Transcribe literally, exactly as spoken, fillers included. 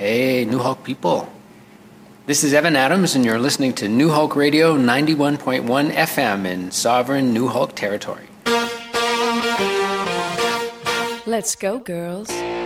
Hey, New Hulk people. This is Evan Adams, and you're listening to New Hulk Radio ninety-one point one F M in sovereign New Hulk territory. Let's go, girls.